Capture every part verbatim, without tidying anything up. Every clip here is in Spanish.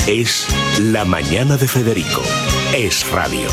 Es La Mañana de Federico. Es radio.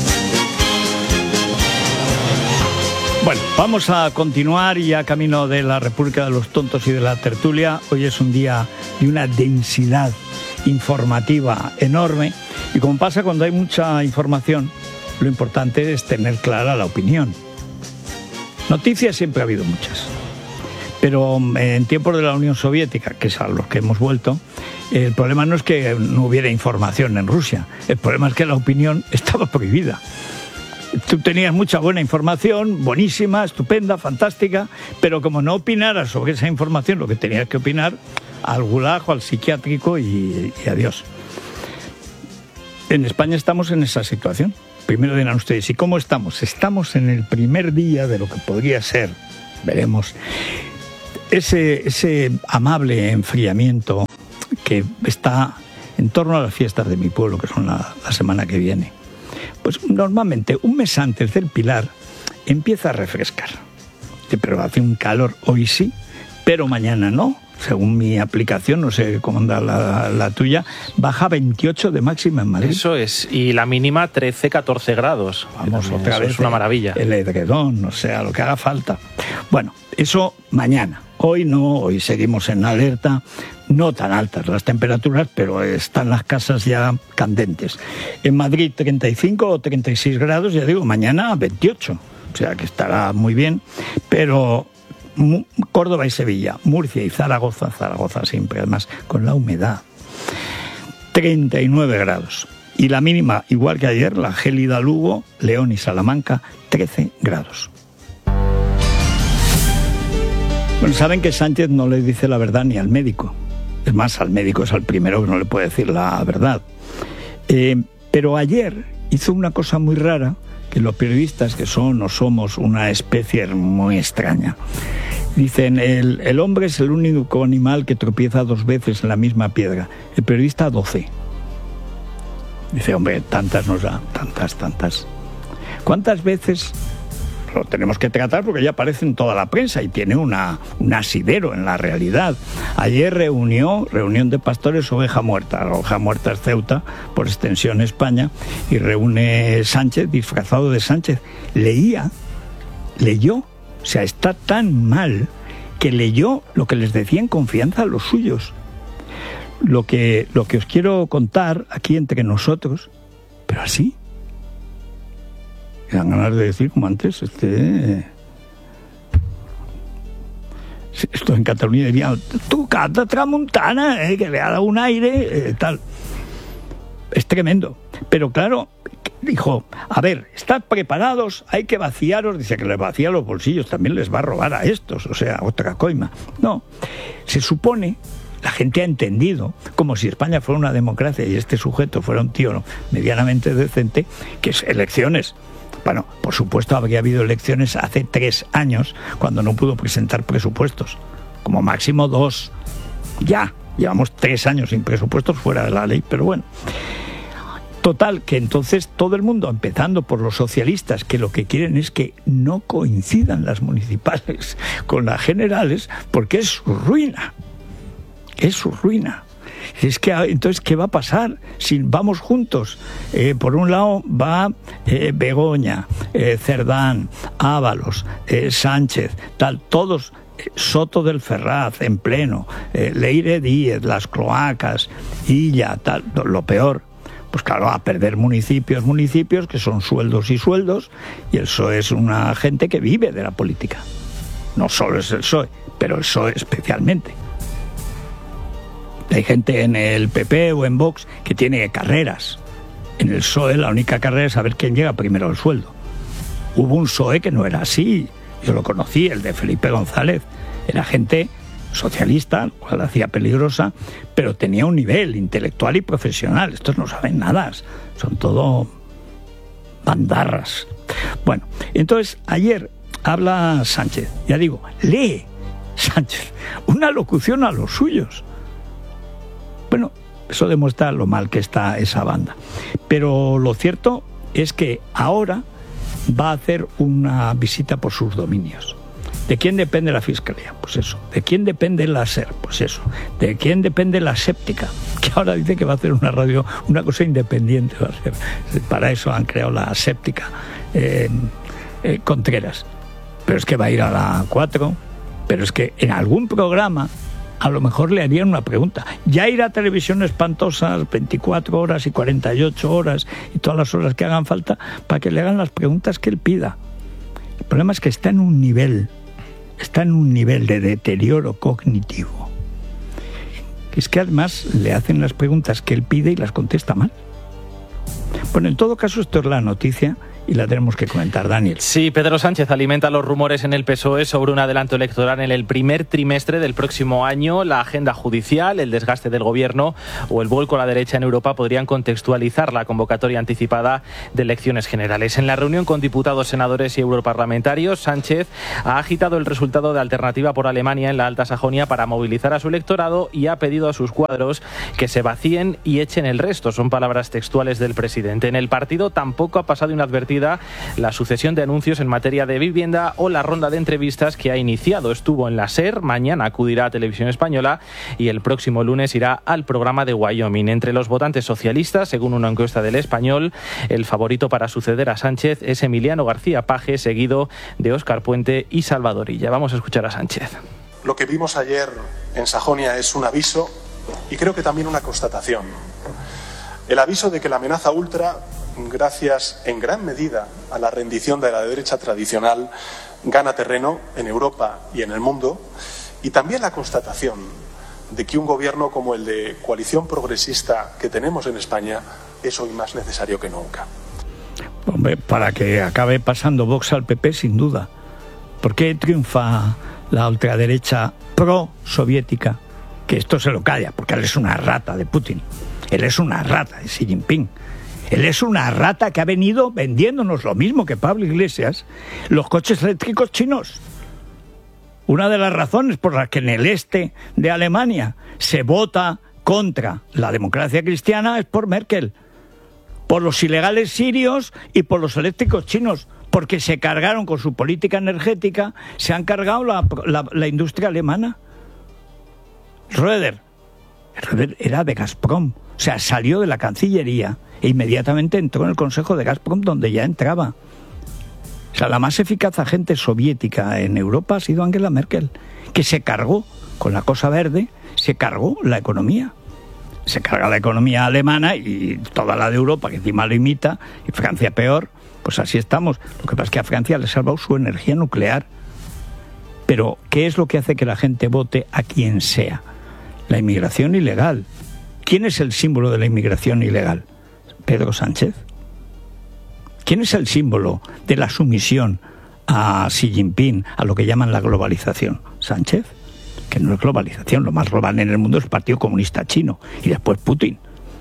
Bueno, vamos a continuar ya camino de la República de los Tontos y de la tertulia. Hoy es un día de una densidad informativa enorme y como pasa cuando hay mucha información, lo importante es tener clara la opinión. Noticias siempre ha habido muchas, pero en tiempos de la Unión Soviética, que es a los que hemos vuelto, el problema no es que no hubiera información en Rusia, el problema es que la opinión estaba prohibida. Tú tenías mucha buena información, buenísima, estupenda, fantástica, pero como no opinaras sobre esa información, lo que tenías que opinar, al gulag o al psiquiátrico y, y adiós. En España estamos en esa situación. Primero dirán ustedes, ¿y cómo estamos? Estamos en el primer día de lo que podría ser, veremos, ese, ese amable enfriamiento que está en torno a las fiestas de mi pueblo, que son la, la semana que viene. Pues normalmente un mes antes del Pilar empieza a refrescar. Pero hace un calor hoy sí, pero mañana no. Según mi aplicación, no sé cómo anda la, la tuya, baja veintiocho de máxima en Madrid. Eso es, y la mínima trece, catorce grados. Vamos, Eso otra vez es una maravilla. El edredón, o sea, lo que haga falta. Bueno, eso mañana. Hoy no, hoy seguimos en alerta. No tan altas las temperaturas, pero están las casas ya candentes. En Madrid treinta y cinco o treinta y seis grados, ya digo, mañana veintiocho. O sea que estará muy bien, pero Córdoba y Sevilla, Murcia y Zaragoza, Zaragoza siempre, además, con la humedad. treinta y nueve grados. Y la mínima, igual que ayer, la gélida Lugo, León y Salamanca, trece grados. Bueno, saben que Sánchez no le dice la verdad ni al médico. Es más, al médico es al primero que no le puede decir la verdad. Eh, pero ayer hizo una cosa muy rara, que los periodistas, que son o somos una especie muy extraña, dicen, el, el hombre es el único animal que tropieza dos veces en la misma piedra. El periodista doce. Dice, hombre, tantas nos da, tantas, tantas. ¿Cuántas veces? Lo tenemos que tratar porque ya aparece en toda la prensa y tiene una, un asidero en la realidad. Ayer reunió, reunión de pastores Oveja Muerta. Oveja Muerta es Ceuta, por extensión España, y reúne Sánchez, disfrazado de Sánchez. Leía, leyó, o sea, está tan mal que leyó lo que les decía en confianza a los suyos. Lo que, lo que os quiero contar aquí entre nosotros, pero así. Me dan ganas de decir, como antes, este... esto en Cataluña diría, tu canta tramuntana, eh, que le ha dado un aire, eh, tal. Es tremendo. Pero claro, dijo, a ver, ¿están preparados? Hay que vaciaros. Dice que les vacía los bolsillos, también les va a robar a estos, o sea, otra coima. No, se supone... La gente ha entendido, como si España fuera una democracia y este sujeto fuera un tío medianamente decente, que es elecciones. Bueno, por supuesto habría habido elecciones hace tres años cuando no pudo presentar presupuestos. Como máximo dos. Ya, llevamos tres años sin presupuestos fuera de la ley, pero bueno. Total, que entonces todo el mundo, empezando por los socialistas, que lo que quieren es que no coincidan las municipales con las generales, porque es su ruina. Es su ruina. Es que entonces, ¿qué va a pasar si vamos juntos? Eh, por un lado va eh, Begoña, eh, Cerdán, Ábalos, eh, Sánchez, tal, todos, eh, Soto del Ferraz en pleno, eh, Leire Díez, las cloacas, Illa, tal, lo peor. Pues claro, a perder municipios, municipios que son sueldos y sueldos, y el P S O E es una gente que vive de la política. No solo es el P S O E, pero el P S O E especialmente. Hay gente en el P P o en Vox que tiene carreras. En el P S O E la única carrera es saber quién llega primero al sueldo. Hubo un P S O E que no era así. Yo lo conocí, el de Felipe González. Era gente socialista, lo cual la hacía peligrosa, pero tenía un nivel intelectual y profesional. Estos no saben nada, son todo bandarras. Bueno, entonces ayer habla Sánchez, ya digo, lee Sánchez una locución a los suyos. Bueno, eso demuestra lo mal que está esa banda. Pero lo cierto es que ahora va a hacer una visita por sus dominios. ¿De quién depende la Fiscalía? Pues eso. ¿De quién depende la SER? Pues eso. ¿De quién depende la Séptica? que ahora dice que va a hacer una radio, una cosa independiente, va a hacer. Para eso han creado la Séptica eh, eh, Contreras. Pero es que va a ir a la cuatro, pero es que en algún programa a lo mejor le harían una pregunta. Ya ir a televisión espantosas, veinticuatro horas y cuarenta y ocho horas y todas las horas que hagan falta para que le hagan las preguntas que él pida. El problema es que está en un nivel, está en un nivel de deterioro cognitivo. Es que además le hacen las preguntas que él pide y las contesta mal. Bueno, en todo caso, esto es la noticia y la tenemos que comentar, Daniel. Sí, Pedro Sánchez alimenta los rumores en el P S O E sobre un adelanto electoral en el primer trimestre del próximo año. La agenda judicial, el desgaste del gobierno o el vuelco a la derecha en Europa podrían contextualizar la convocatoria anticipada de elecciones generales. En la reunión con diputados, senadores y europarlamentarios, Sánchez ha agitado el resultado de Alternativa por Alemania en la Alta Sajonia para movilizar a su electorado y ha pedido a sus cuadros que se vacíen y echen el resto. Son palabras textuales del presidente. En el partido tampoco ha pasado inadvertida la sucesión de anuncios en materia de vivienda o la ronda de entrevistas que ha iniciado. Estuvo en la SER, mañana acudirá a Televisión Española y el próximo lunes irá al programa de Wyoming. Entre los votantes socialistas, según una encuesta del Español, el favorito para suceder a Sánchez es Emiliano García Paje, seguido de Óscar Puente y Salvador Illa. Vamos a escuchar a Sánchez. Lo que vimos ayer en Sajonia es un aviso y creo que también una constatación. El aviso de que la amenaza ultra, gracias en gran medida a la rendición de la derecha tradicional, gana terreno en Europa y en el mundo, y también la constatación de que un gobierno como el de coalición progresista que tenemos en España es hoy más necesario que nunca. Hombre, para que acabe pasando Vox al P P, sin duda. ¿Por qué triunfa la ultraderecha pro-soviética? Que esto se lo calla, porque él es una rata de Putin. Él es una rata de Xi Jinping. Él es una rata que ha venido vendiéndonos lo mismo que Pablo Iglesias, los coches eléctricos chinos. Una de las razones por las que en el este de Alemania se vota contra la democracia cristiana es por Merkel, por los ilegales sirios y por los eléctricos chinos, porque se cargaron con su política energética, se han cargado la, la, la industria alemana. Röder, Röder era de Gazprom, o sea, salió de la Cancillería e inmediatamente entró en el Consejo de Gazprom, donde ya entraba. O sea, la más eficaz agente soviética en Europa ha sido Angela Merkel, que se cargó con la cosa verde, se cargó la economía. Se carga la economía alemana y toda la de Europa, que encima lo imita, y Francia peor, pues así estamos. Lo que pasa es que a Francia le ha salvado su energía nuclear. Pero, ¿qué es lo que hace que la gente vote a quien sea? La inmigración ilegal. ¿Quién es el símbolo de la inmigración ilegal? Pedro Sánchez. ¿Quién es el símbolo de la sumisión a Xi Jinping, a lo que llaman la globalización? Sánchez. Que no es globalización, lo más global en el mundo es el Partido Comunista Chino y después Putin.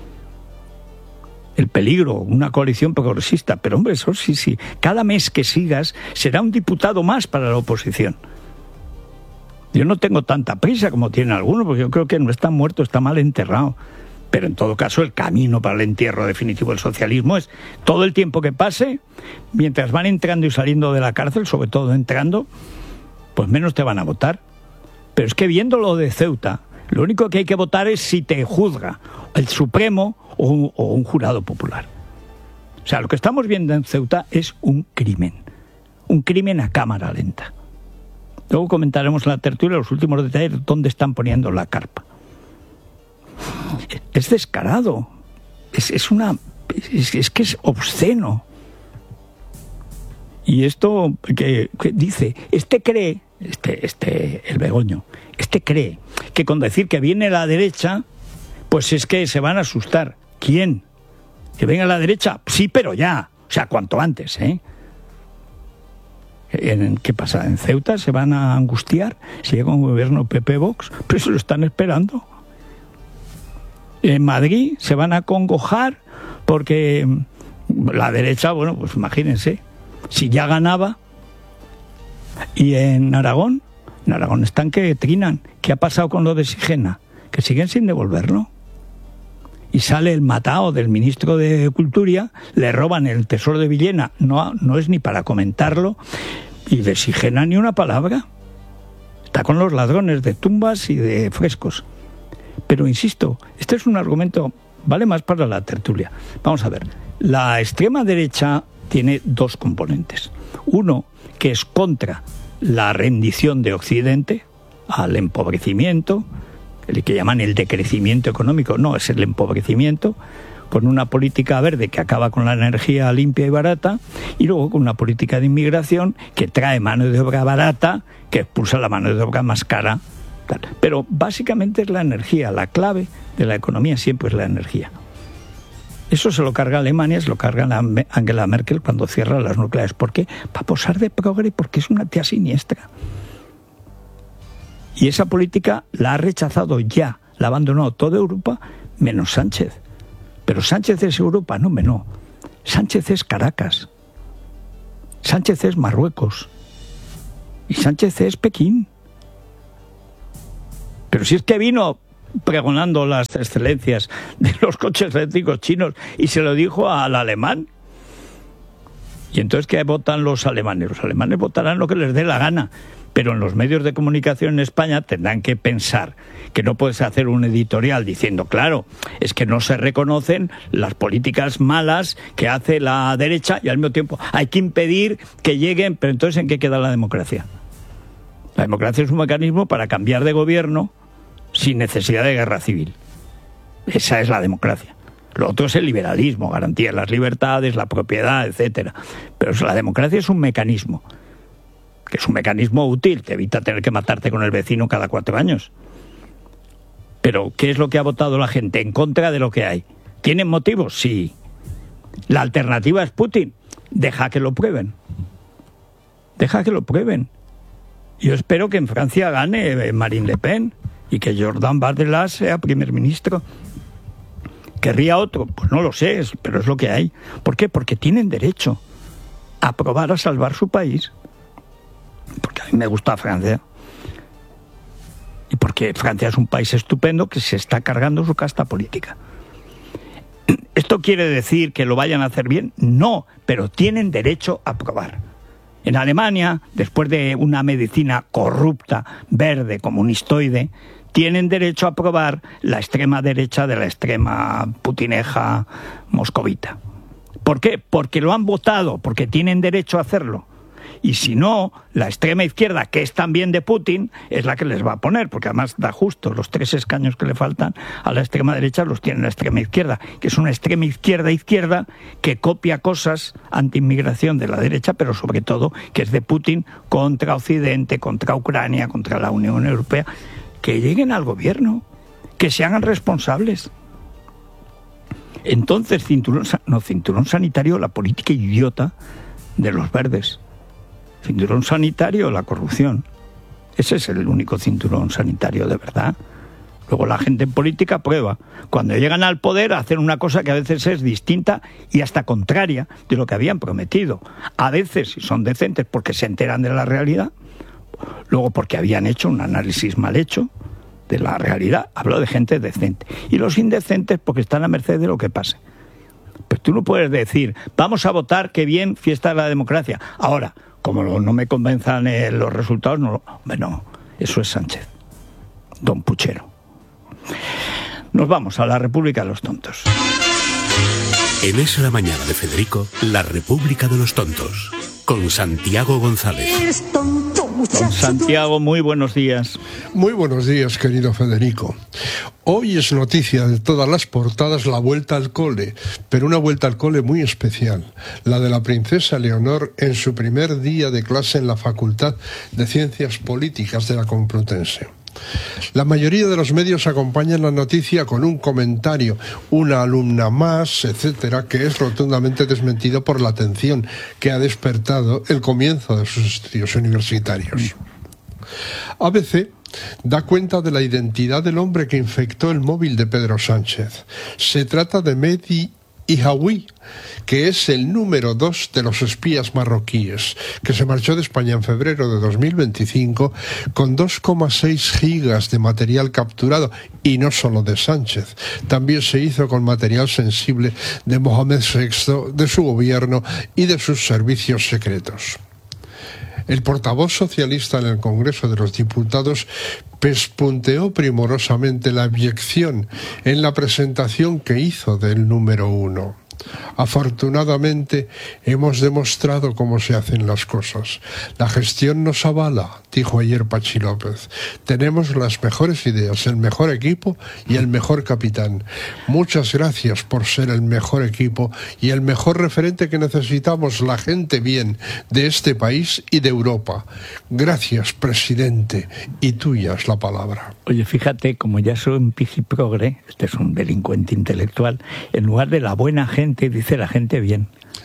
El peligro, una coalición progresista, pero hombre, eso sí, sí, cada mes que sigas será un diputado más para la oposición. Yo no tengo tanta prisa como tienen algunos, porque yo creo que no está muerto, está mal enterrado. Pero en todo caso el camino para el entierro definitivo del socialismo es todo el tiempo que pase, mientras van entrando y saliendo de la cárcel, sobre todo entrando, pues menos te van a votar. Pero es que viendo lo de Ceuta, lo único que hay que votar es si te juzga el Supremo o un, o un jurado popular. O sea, lo que estamos viendo en Ceuta es un crimen. Un crimen a cámara lenta. Luego comentaremos en la tertulia los últimos detalles de dónde están poniendo la carpa. Es descarado. Es, es una... Es, es que es obsceno. Y esto que, que dice, este cree... Este, este, el Begoño, este cree que con decir que viene la derecha, pues es que se van a asustar. ¿Quién? ¿Que venga la derecha? Sí, pero ya. O sea, cuanto antes, ¿eh? ¿En, ¿Qué pasa? ¿En Ceuta se van a angustiar si llega un gobierno P P-Vox? Pero se lo están esperando. En Madrid se van a acongojar porque la derecha, bueno, pues imagínense, si ya ganaba. Y en Aragón, en Aragón están que trinan. ¿Qué ha pasado con lo de Sigena? Que siguen sin devolverlo. Y sale el matao del ministro de Cultura, le roban el tesoro de Villena, no, no es ni para comentarlo, y de Sigena ni una palabra. Está con los ladrones de tumbas y de frescos. Pero insisto, este es un argumento, vale más para la tertulia. Vamos a ver, la extrema derecha tiene dos componentes. Uno, que es contra la rendición de Occidente al empobrecimiento, el que llaman el decrecimiento económico, no, es el empobrecimiento, con una política verde que acaba con la energía limpia y barata, y luego con una política de inmigración que trae mano de obra barata, que expulsa la mano de obra más cara. Pero básicamente es la energía, la clave de la economía siempre es la energía. Eso se lo carga Alemania, se lo carga Angela Merkel cuando cierra las nucleares. ¿Por qué? Para posar de progre, porque es una tía siniestra. Y esa política la ha rechazado ya, la abandonó toda Europa, menos Sánchez. Pero Sánchez es Europa, no, no. Sánchez es Caracas. Sánchez es Marruecos. Y Sánchez es Pekín. Pero si es que vino pregonando las excelencias de los coches eléctricos chinos y se lo dijo al alemán. ¿Y entonces qué votan los alemanes? Los alemanes votarán lo que les dé la gana, pero en los medios de comunicación en España tendrán que pensar que no puedes hacer un editorial diciendo, claro, es que no se reconocen las políticas malas que hace la derecha y al mismo tiempo hay que impedir que lleguen, pero entonces ¿en qué queda la democracia? La democracia es un mecanismo para cambiar de gobierno sin necesidad de guerra civil. Esa es la democracia. Lo otro es el liberalismo, garantía de las libertades, la propiedad, etcétera. Pero la democracia es un mecanismo, que es un mecanismo útil, te evita tener que matarte con el vecino cada cuatro años. Pero, ¿qué es lo que ha votado la gente? En contra de lo que hay. ¿Tienen motivos? Sí. La alternativa es Putin. Deja que lo prueben. Deja que lo prueben. Yo espero que en Francia gane Marine Le Pen y que Jordan Bardella sea primer ministro. ¿Querría otro? Pues no lo sé, pero es lo que hay. ¿Por qué? Porque tienen derecho a probar a salvar su país. Porque a mí me gusta Francia. Y porque Francia es un país estupendo que se está cargando su casta política. ¿Esto quiere decir que lo vayan a hacer bien? No, pero tienen derecho a probar. En Alemania, después de una medicina corrupta, verde, comunistoide, tienen derecho a probar la extrema derecha de la extrema putineja moscovita. ¿Por qué? Porque lo han votado, porque tienen derecho a hacerlo. Y si no, la extrema izquierda, que es también de Putin, es la que les va a poner, porque además da justo los tres escaños que le faltan a la extrema derecha los tiene la extrema izquierda, que es una extrema izquierda izquierda que copia cosas anti-inmigración de la derecha, pero sobre todo que es de Putin contra Occidente, contra Ucrania, contra la Unión Europea. Que lleguen al gobierno, que se hagan responsables. Entonces, cinturón, no, cinturón sanitario, la política idiota de los verdes. Cinturón sanitario, la corrupción. Ese es el único cinturón sanitario de verdad. Luego la gente en política prueba. Cuando llegan al poder hacen una cosa que a veces es distinta y hasta contraria de lo que habían prometido. A veces, si son decentes, porque se enteran de la realidad. Luego porque habían hecho un análisis mal hecho de la realidad. Hablo de gente decente. Y los indecentes porque están a merced de lo que pase. Pues tú no puedes decir, vamos a votar, qué bien, fiesta de la democracia. Ahora, como no me convenzan eh, los resultados, no, no, eso es Sánchez, don Puchero. Nos vamos a la República de los Tontos. En Es la Mañana de Federico, la República de los Tontos, con Santiago González. Eres tonto, muchacho. Don Santiago, muy buenos días. Muy buenos días, querido Federico. Hoy es noticia de todas las portadas la vuelta al cole, pero una vuelta al cole muy especial, la de la princesa Leonor en su primer día de clase en la Facultad de Ciencias Políticas de la Complutense. La mayoría de los medios acompañan la noticia con un comentario, una alumna más, etcétera, que es rotundamente desmentido por la atención que ha despertado el comienzo de sus estudios universitarios. A B C da cuenta de la identidad del hombre que infectó el móvil de Pedro Sánchez. Se trata de Mehdi Ihawi, que es el número dos de los espías marroquíes, que se marchó de España en febrero de dos mil veinticinco con dos coma seis gigas de material capturado, y no solo de Sánchez, también se hizo con material sensible de Mohamed sexto, de su gobierno y de sus servicios secretos. El portavoz socialista en el Congreso de los Diputados pespunteó primorosamente la abyección en la presentación que hizo del número uno. Afortunadamente hemos demostrado cómo se hacen las cosas. La gestión nos avala, dijo ayer Pachi López. Tenemos las mejores ideas, el mejor equipo y el mejor capitán. Muchas gracias por ser el mejor equipo y el mejor referente que necesitamos, la gente bien de este país y de Europa. Gracias, presidente, y tuya es la palabra. Oye, fíjate, como ya soy un pijiprogre, este es un delincuente intelectual, en lugar de la buena gente, dice la gente bien.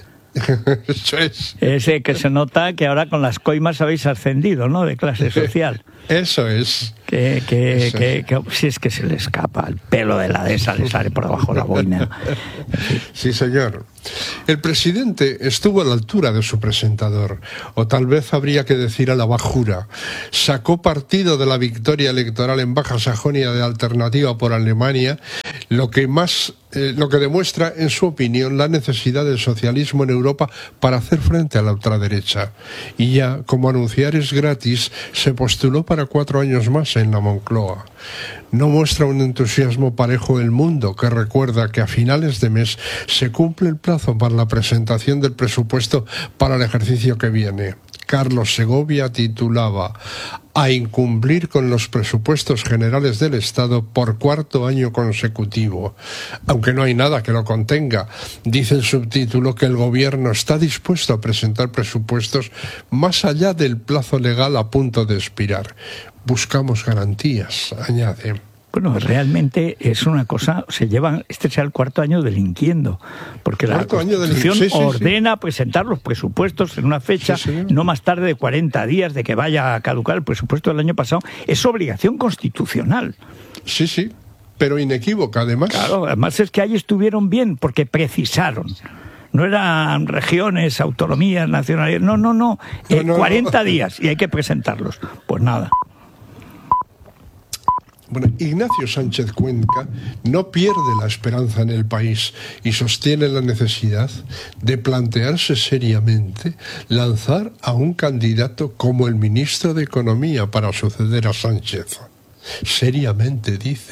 Eso es. Ese que se nota que ahora con las coimas habéis ascendido, ¿no? De clase social. Eso es. Que, que, Eso que, es. que si es que se le escapa, el pelo de la dehesa le sale por debajo de la boina. Sí, señor. El presidente estuvo a la altura de su presentador, o tal vez habría que decir a la bajura. Sacó partido de la victoria electoral en Baja Sajonia de Alternativa por Alemania, lo que más, eh, lo que demuestra, en su opinión, la necesidad del socialismo en Europa para hacer frente a la ultraderecha. Y ya, como anunciar es gratis, se postuló para cuatro años más en la Moncloa. No muestra un entusiasmo parejo el mundo, que recuerda que a finales de mes se cumple el plazo para la presentación del presupuesto para el ejercicio que viene. Carlos Segovia titulaba "A incumplir con los presupuestos generales del Estado por cuarto año consecutivo". Aunque no hay nada que lo contenga, dice el subtítulo que el Gobierno está dispuesto a presentar presupuestos más allá del plazo legal a punto de expirar. Buscamos garantías, añade. Bueno, realmente es una cosa, se llevan, este será el cuarto año delinquiendo, porque la Constitución sí, sí, ordena sí. presentar los presupuestos en una fecha, sí, no más tarde de cuarenta días de que vaya a caducar el presupuesto del año pasado. Es obligación constitucional. Sí, sí, pero inequívoca además. Claro, además es que ahí estuvieron bien, porque precisaron. No eran regiones, autonomías, nacionalidades, no, no, no, eh, no, no cuarenta no. días y hay que presentarlos. Pues nada. Bueno, Ignacio Sánchez Cuenca no pierde la esperanza en el país y sostiene la necesidad de plantearse seriamente lanzar a un candidato como el ministro de Economía para suceder a Sánchez. Seriamente, dice.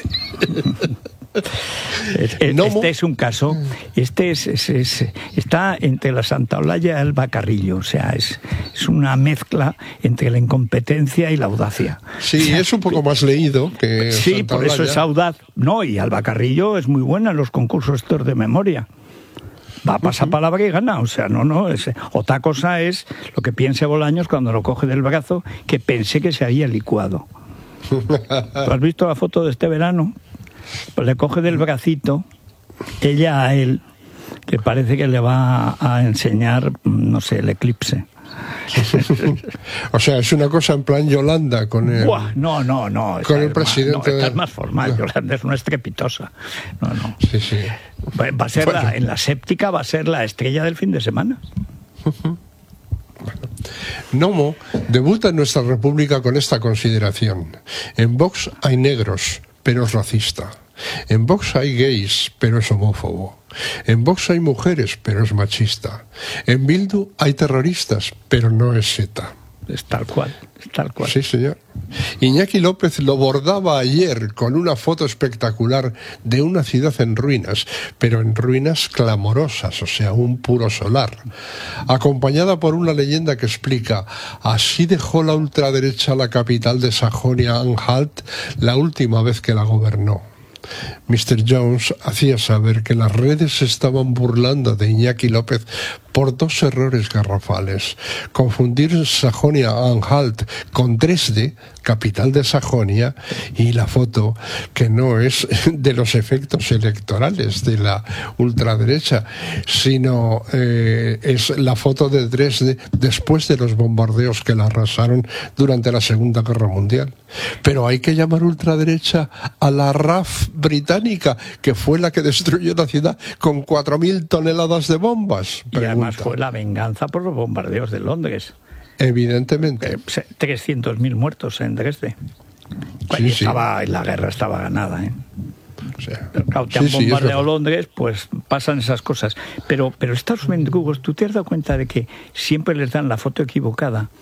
Este no, es un caso, este es, es, es está entre la Santa Olalla y el Bacarrillo, o sea, es, es una mezcla entre la incompetencia y la audacia. Sí, o sea, es un poco más leído que sí, Santa por eso Olalla. es audaz. No, y al Bacarrillo es muy buena en los concursos estos de memoria. Va a pasar palabra y gana, o sea, no, no. Es, otra cosa es lo que piense Bolaños cuando lo coge del brazo, que pensé que se había licuado. ¿Tú has visto la foto de este verano? Pues le coge del bracito, ella a él, que parece que le va a enseñar, no sé, el eclipse. O sea, es una cosa en plan Yolanda con el... Buah, no, no, no. Con el es presidente más, no, esta de- es más formal, no. Yolanda es una estrepitosa. No, no. Sí, sí. Va va a ser Bueno. la, en la séptica va a ser la estrella del fin de semana. Nomo debuta en nuestra república con esta consideración. En Vox hay negros, pero es racista. En Vox hay gays, pero es homófobo. En Vox hay mujeres, pero es machista. En Bildu hay terroristas, pero no es ETA. Es tal cual, es tal cual. Sí, señor. Iñaki López lo bordaba ayer con una foto espectacular de una ciudad en ruinas, pero en ruinas clamorosas, o sea, un puro solar, acompañada por una leyenda que explica: así dejó la ultraderecha la capital de Sajonia-Anhalt la última vez que la gobernó. mister Jones hacía saber que las redes se estaban burlando de Iñaki López por dos errores garrafales: confundir Sajonia-Anhalt con Dresde, capital de Sajonia, y la foto que no es de los efectos electorales de la ultraderecha, sino eh, es la foto de Dresde después de los bombardeos que la arrasaron durante la Segunda Guerra Mundial. Pero hay que llamar ultraderecha a la R A F británica, que fue la que destruyó la ciudad con cuatro mil toneladas de bombas. Y además Pregunta. fue la venganza por los bombardeos de Londres. Evidentemente. Eh, trescientos mil muertos en Dresde. Sí, Y sí. estaba, la guerra estaba ganada, ¿eh? O sea, Pero claro, te sí, han sí, es bombardeado verdad. Londres, pues pasan esas cosas. Pero, pero estos mendrugos, ¿tú te has dado cuenta de que siempre les dan la foto equivocada?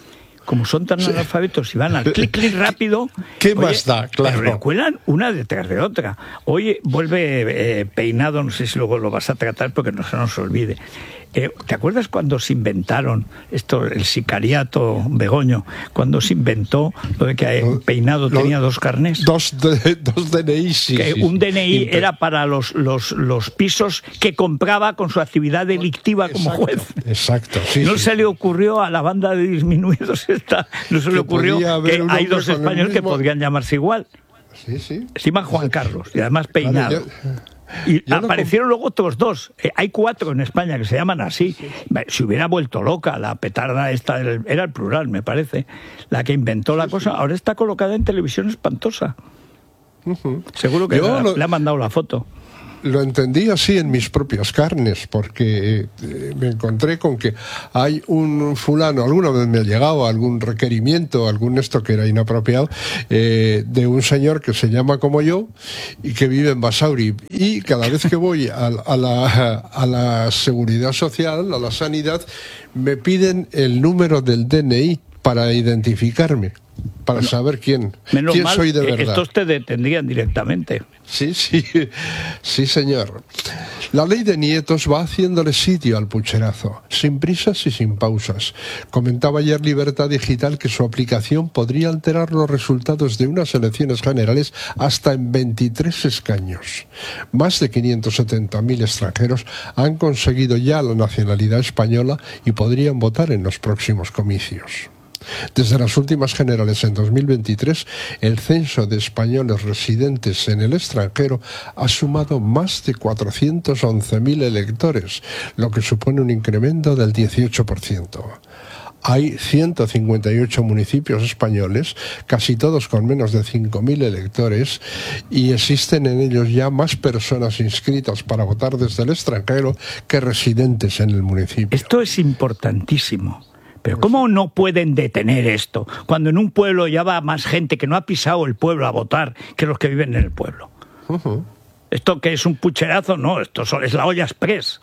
como son tan analfabetos y van al clic, clic rápido... ¿Qué oye, más da? Claro. Pero le cuelan una detrás de otra. Oye, vuelve eh, Peinado, no sé si luego lo vas a tratar porque no se nos olvide. Eh, ¿Te acuerdas cuando se inventaron esto, el sicariato Begoño, cuando se inventó lo de que eh, Peinado lo, tenía dos carnés? Dos, de, dos D N I, sí. Que sí, un sí. D N I Impe- era para los, los, los pisos que compraba con su actividad delictiva como Exacto, juez. Exacto, sí. No sí. se le ocurrió a la banda de disminuidos esta, no se le Que ocurrió podía haber que un hay hombre dos con el españoles mismo- que podrían llamarse igual. Sí, sí. Encima Juan Carlos, y además Peinado. Claro, yo- Y yo no aparecieron luego otros dos. Eh, hay cuatro en España que se llaman así. Se hubiera vuelto loca la petarda esta, el- era el plural, me parece, la que inventó la cosa. Ahora está colocada en Televisión Espantosa. Ujú. Seguro que Yo le, lo- le ha mandado la foto. Lo entendí así en mis propias carnes, porque eh, me encontré con que hay un fulano, alguna vez me ha llegado algún requerimiento, algún esto que era inapropiado, eh, de un señor que se llama como yo y que vive en Basauri. Y cada vez que voy a, a, la, a la seguridad social, a la sanidad, me piden el número del D N I para identificarme, para bueno, saber quién, menos quién mal, soy de verdad. Estos te detendrían directamente. Sí, sí, sí, señor. La ley de nietos va haciéndole sitio al pucherazo, sin prisas y sin pausas. Comentaba ayer Libertad Digital que su aplicación podría alterar los resultados de unas elecciones generales hasta en veintitrés escaños. Más de quinientos setenta mil extranjeros han conseguido ya la nacionalidad española y podrían votar en los próximos comicios. Desde las últimas generales en dos mil veintitrés, el censo de españoles residentes en el extranjero ha sumado más de cuatrocientos once mil electores, lo que supone un incremento del dieciocho por ciento. Hay ciento cincuenta y ocho municipios españoles, casi todos con menos de cinco mil electores, y existen en ellos ya más personas inscritas para votar desde el extranjero que residentes en el municipio. Esto es importantísimo. Pero ¿cómo no pueden detener esto cuando en un pueblo ya va más gente que no ha pisado el pueblo a votar que los que viven en el pueblo? Uh-huh. ¿Esto que es un pucherazo? No, esto es la olla express.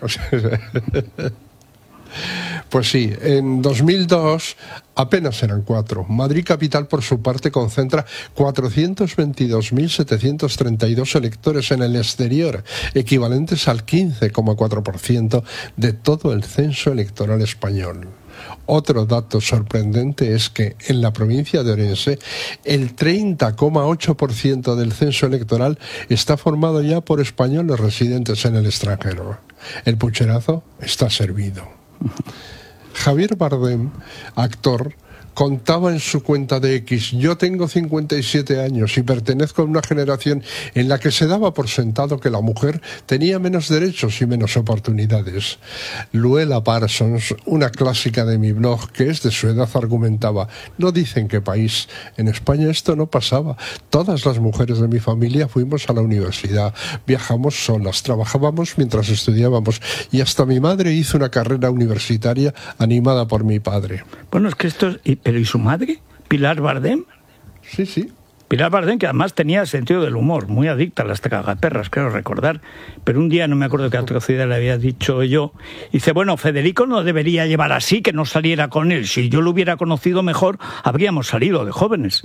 Pues sí, en dos mil dos apenas eran cuatro. Madrid Capital, por su parte, concentra cuatrocientos veintidós mil setecientos treinta y dos electores en el exterior, equivalentes al quince coma cuatro por ciento de todo el censo electoral español. Otro dato sorprendente es que en la provincia de Orense el treinta coma ocho por ciento del censo electoral está formado ya por españoles residentes en el extranjero. El pucherazo está servido. Javier Bardem, actor, contaba en su cuenta de X: yo tengo cincuenta y siete años y pertenezco a una generación en la que se daba por sentado que la mujer tenía menos derechos y menos oportunidades. Luela Parsons, una clásica de mi blog que es de su edad, argumentaba: no dicen qué país, en España esto no pasaba. Todas las mujeres de mi familia fuimos a la universidad, viajamos solas, trabajábamos mientras estudiábamos y hasta mi madre hizo una carrera universitaria animada por mi padre. Bueno, es que esto es... ¿Pero y su madre? ¿Pilar Bardem? Sí, sí. Pilar Bardem, que además tenía sentido del humor, muy adicta a las tragaperras, creo recordar. Pero un día, no me acuerdo qué atrocidad le había dicho yo, dice: bueno, Federico no debería llevar así, que no saliera con él. Si yo lo hubiera conocido mejor, habríamos salido de jóvenes.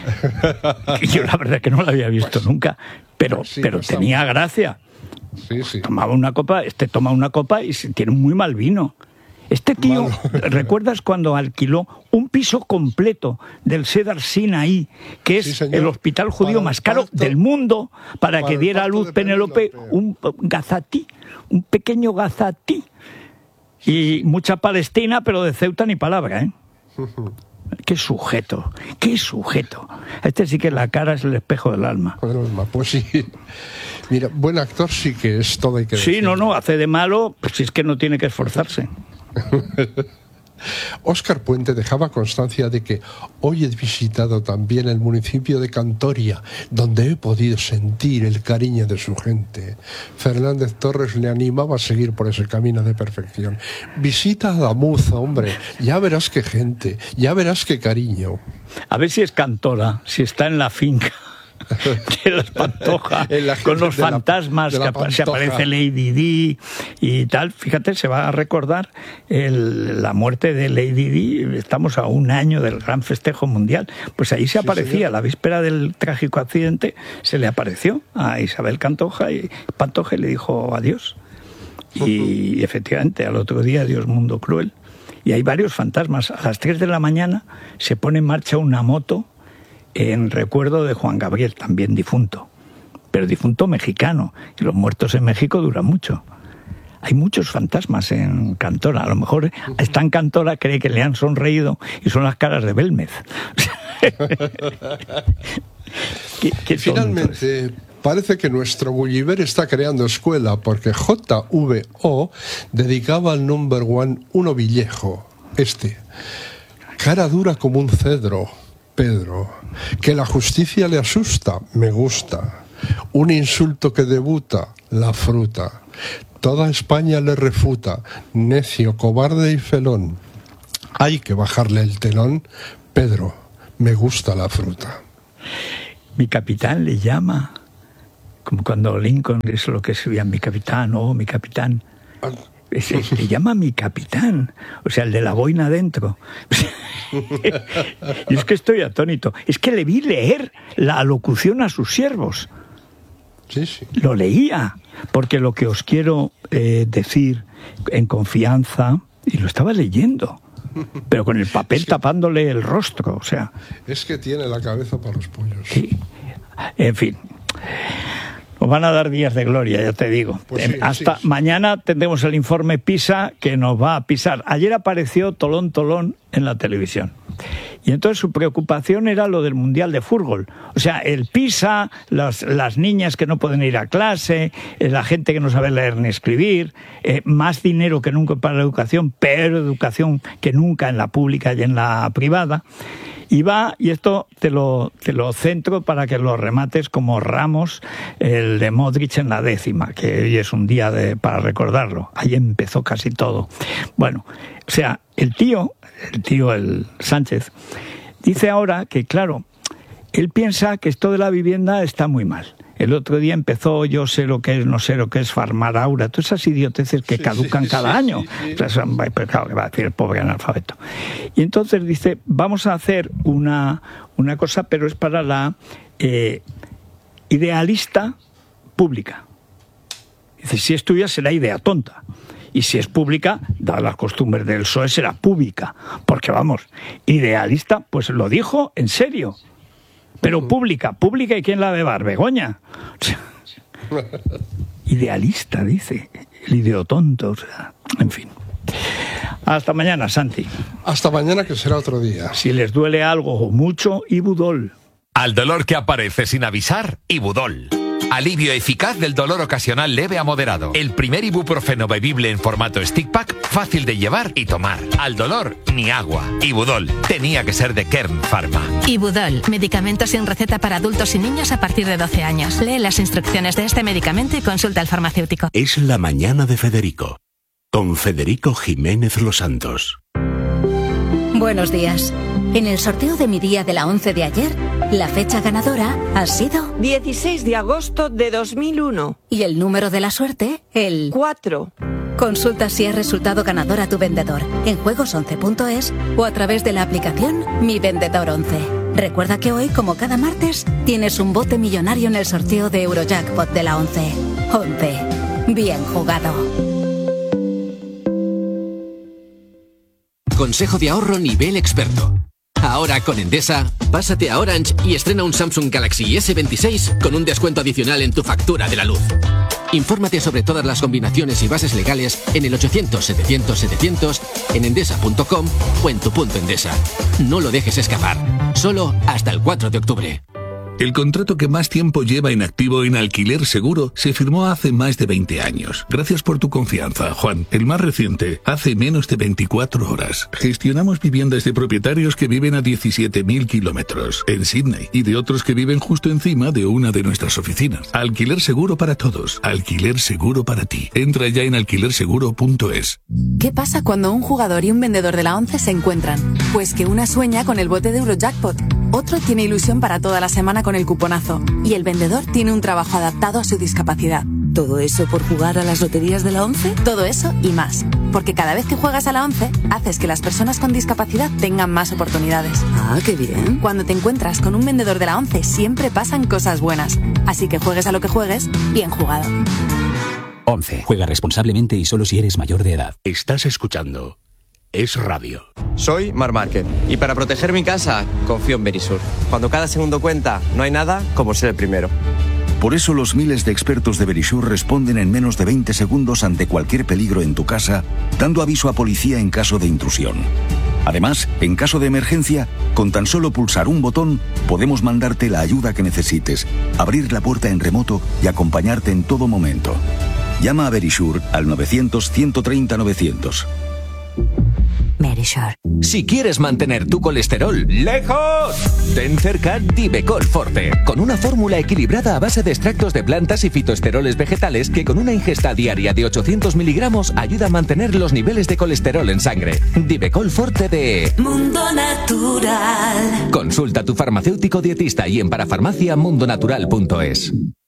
Yo la verdad que no lo había visto nunca, pero, sí, pero tenía gracia. Sí, sí. Tomaba una copa, este toma una copa y tiene un muy mal vino. Este tío, ¿recuerdas cuando alquiló un piso completo del Cedar Sinaí, que es sí, el hospital judío más caro parto, del mundo, para, para que diera a luz Penélope un gazatí, un pequeño gazatí? Y mucha Palestina, pero de Ceuta ni palabra, ¿eh? Qué sujeto, qué sujeto. Este sí que la cara es el espejo del alma. Pues sí. Mira, buen actor sí que es, todo hay que decir. Sí, no, no, hace de malo, pues si es que no tiene que esforzarse. Óscar Puente dejaba constancia de que hoy he visitado también el municipio de Cantoria, donde he podido sentir el cariño de su gente. Fernández Torres le animaba a seguir por ese camino de perfección. Visita a Damuz, hombre, ya verás qué gente, ya verás qué cariño. A ver si es cantora, si está en la finca. de las Pantoja, con los fantasmas, la, que se aparece Lady Di y tal. Fíjate, se va a recordar el, la muerte de Lady Di. Estamos a un año del gran festejo mundial. Pues ahí se aparecía, sí, la víspera del trágico accidente, se le apareció a Isabel Pantoja y Pantoja le dijo adiós. Uh-huh. Y efectivamente, al otro día, Dios mundo cruel. Y hay varios fantasmas. A las tres de la mañana se pone en marcha una moto en recuerdo de Juan Gabriel, también difunto, pero difunto mexicano, y los muertos en México duran mucho. Hay muchos fantasmas en Cantora. A lo mejor está en Cantora, cree que le han sonreído y son las caras de Belmez. ¿Qué, qué Finalmente, parece que nuestro Gulliver está creando escuela, porque J V O dedicaba al number one uno Villejo, este. Cara dura como un cedro, Pedro. Que la justicia le asusta, me gusta. Un insulto que debuta, la fruta. Toda España le refuta, necio, cobarde y felón. Hay que bajarle el telón, Pedro, me gusta la fruta. Mi capitán le llama, como cuando Lincoln, es lo que escribía, mi capitán, oh, mi capitán. Es, es, le llama mi capitán, o sea, el de la boina adentro. Y es que estoy atónito. Es que le vi leer la alocución a sus siervos. Sí, sí. Lo leía, porque lo que os quiero eh, decir en confianza, y lo estaba leyendo, pero con el papel es que, tapándole el rostro, o sea... Es que tiene la cabeza para los pollos. Sí, en fin... Nos van a dar días de gloria, ya te digo. Pues sí, Hasta sí. Mañana tendremos el informe PISA que nos va a pisar. Ayer apareció Tolón Tolón en la televisión. Y entonces su preocupación era lo del Mundial de Fútbol. O sea, el PISA, las, las niñas que no pueden ir a clase, la gente que no sabe leer ni escribir, eh, más dinero que nunca para la educación, pero educación que nunca en la pública y en la privada. Y va, y esto te lo, te lo centro para que lo remates como Ramos, el de Modric en la décima, que hoy es un día de, para recordarlo. Ahí empezó casi todo. Bueno, o sea, el tío, el tío, el Sánchez, dice ahora que, claro, él piensa que esto de la vivienda está muy mal. El otro día empezó, yo sé lo que es, no sé lo que es, Farmaraura, todas esas idioteces que sí, caducan sí, cada sí, año. Sí, sí. O sea, pero claro, que va a decir el pobre analfabeto. Y entonces dice, vamos a hacer una, una cosa, pero es para la eh, idealista pública. Dice, si es tuya será idea tonta. Y si es pública, dadas las costumbres del P S O E, será pública. Porque vamos, idealista, pues lo dijo en serio. Pero pública, pública, ¿y quién la va a beber? Begoña. O sea, idealista, dice. El ideotonto, o sea, en fin. Hasta mañana, Santi. Hasta mañana, que será otro día. Si les duele algo o mucho, Ibudol. Al dolor que aparece sin avisar, Ibudol. Alivio eficaz del dolor ocasional leve a moderado. El primer ibuprofeno bebible en formato stick pack, fácil de llevar y tomar. Al dolor, ni agua. Ibudol. Tenía que ser de Kern Pharma. Ibudol. Medicamento sin receta para adultos y niños a partir de doce años. Lee las instrucciones de este medicamento y consulta al farmacéutico. Es la mañana de Federico. Con Federico Jiménez Los Santos. Buenos días. En el sorteo de mi día de la once de ayer, la fecha ganadora ha sido... dieciséis de agosto de dos mil uno. Y el número de la suerte, el... cuatro. Consulta si has resultado ganador a tu vendedor en juegos once punto es o a través de la aplicación Mi Vendedor once. Recuerda que hoy, como cada martes, tienes un bote millonario en el sorteo de Eurojackpot de la once. once. Bien jugado. Consejo de ahorro nivel experto. Ahora con Endesa, pásate a Orange y estrena un Samsung Galaxy ese veintiséis con un descuento adicional en tu factura de la luz. Infórmate sobre todas las combinaciones y bases legales en el ochocientos setecientos setecientos, en endesa punto com o en tu punto Endesa. No lo dejes escapar. Solo hasta el cuatro de octubre. El contrato que más tiempo lleva en activo en Alquiler Seguro se firmó hace más de veinte años. Gracias por tu confianza, Juan. El más reciente, hace menos de veinticuatro horas. Gestionamos viviendas de propietarios que viven a diecisiete mil kilómetros en Sydney y de otros que viven justo encima de una de nuestras oficinas. Alquiler Seguro para todos. Alquiler Seguro para ti. Entra ya en alquiler seguro punto es. ¿Qué pasa cuando un jugador y un vendedor de la once se encuentran? Pues que una sueña con el bote de Eurojackpot Otro tiene ilusión para toda la semana con el cuponazo. Y el vendedor tiene un trabajo adaptado a su discapacidad. ¿Todo eso por jugar a las loterías de la ONCE? Todo eso y más. Porque cada vez que juegas a la ONCE, haces que las personas con discapacidad tengan más oportunidades. Ah, qué bien. Cuando te encuentras con un vendedor de la ONCE, siempre pasan cosas buenas. Así que juegues a lo que juegues, bien jugado. ONCE. Juega responsablemente y solo si eres mayor de edad. Estás escuchando Es Radio. Soy Mar Márquez y para proteger mi casa confío en Verisur. Cuando cada segundo cuenta, no hay nada como ser el primero. Por eso los miles de expertos de Verisur responden en menos de veinte segundos ante cualquier peligro en tu casa, dando aviso a policía en caso de intrusión. Además, en caso de emergencia, con tan solo pulsar un botón, podemos mandarte la ayuda que necesites, abrir la puerta en remoto y acompañarte en todo momento. Llama a Verisur al novecientos, ciento treinta, novecientos. Verisur. Si quieres mantener tu colesterol lejos, ten cerca Divecol Forte, con una fórmula equilibrada a base de extractos de plantas y fitoesteroles vegetales que con una ingesta diaria de ochocientos miligramos ayuda a mantener los niveles de colesterol en sangre. Divecol Forte de Mundo Natural. Consulta a tu farmacéutico dietista y en parafarmacia mundonatural punto es.